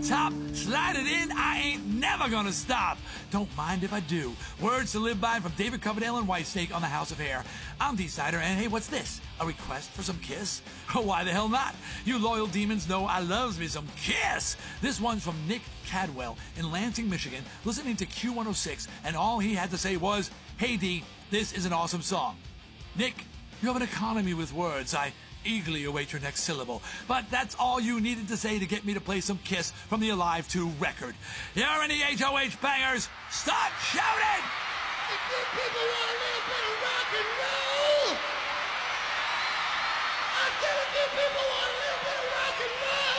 top, slide it in, I ain't never gonna stop. Don't mind if I do. Words to live by from David Coverdale and Whitesnake on the House of Hair. I'm D-Sider, and hey, what's this? A request for some Kiss? Why the hell not? You loyal demons know I loves me some Kiss. This one's from Nick Cadwell in Lansing, Michigan, listening to Q106, and all he had to say was, "Hey D, this is an awesome song." Nick, you have an economy with words. I eagerly await your next syllable. But that's all you needed to say to get me to play some Kiss from the Alive 2 record. Here are any HOH bangers. Start shouting! If you people want a little bit of rock and roll, I said if you people want a little bit of rock and roll,